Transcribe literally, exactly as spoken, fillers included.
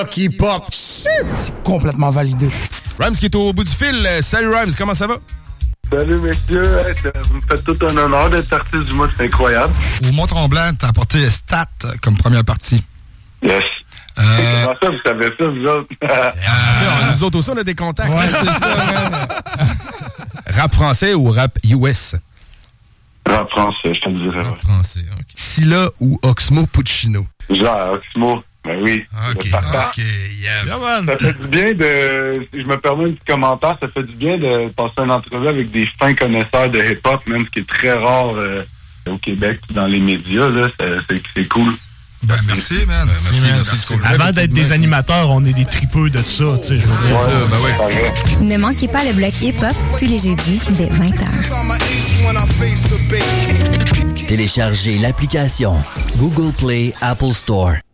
Qui pop. C'est complètement validé. Rhymes qui est au bout du fil. Salut Rhymes, comment ça va? Salut messieurs, vous me faites tout un honneur d'être artiste du mois, c'est incroyable. Au Mont-Tremblant, t'as apporté Stat comme première partie. Yes. Euh... Comment ça, vous savez ça, vous autres? Ah, nous autres aussi, on a des contacts. Ouais, c'est ça, man. Rap français ou rap U S? Rap français, je te le dirais. Rap français, OK. Scylla ou Oxmo Puccino? Genre, Oxmo, ben oui. OK, OK, yeah. yeah ça fait du bien de... Si je me permets un petit commentaire, ça fait du bien de passer une entrevue avec des fins connaisseurs de hip-hop, même ce qui est très rare euh, au Québec, dans les médias, là. C'est, c'est cool. Ben, merci, man. Merci, merci, man. merci. Avant d'être des animateurs, on est des tripeux de ça, tu sais, je veux dire. Ouais, ben ouais. Ne manquez pas le bloc hip-hop tous les jeudis dès vingt heures. Téléchargez l'application Google Play Apple Store.